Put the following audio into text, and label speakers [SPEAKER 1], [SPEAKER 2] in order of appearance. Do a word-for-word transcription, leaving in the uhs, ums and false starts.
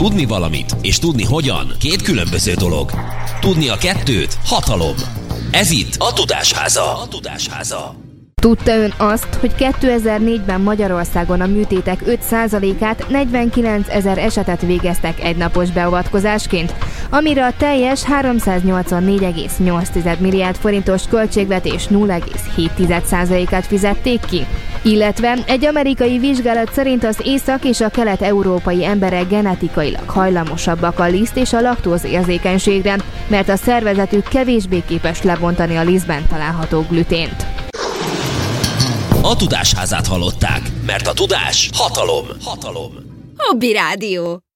[SPEAKER 1] Tudni valamit és tudni hogyan két különböző dolog. Tudni a kettőt hatalom. Ez itt a Tudásháza. A Tudásháza.
[SPEAKER 2] Tudta ön azt, hogy kétezer-négyben Magyarországon a műtétek öt százalékát, negyvenkilencezer esetet végeztek egynapos beavatkozásként, amire a teljes háromszáznyolcvannégy egész nyolc milliárd forintos költségvetés nulla egész hét százalékát fizették ki? Illetve egy amerikai vizsgálat szerint az észak- és a kelet-európai emberek genetikailag hajlamosabbak a liszt és a laktóz érzékenységre, mert a szervezetük kevésbé képes lebontani a lisztben található glütént.
[SPEAKER 1] A Tudásházát hallották, mert a tudás hatalom. Hatalom.
[SPEAKER 3] Hobby Rádió.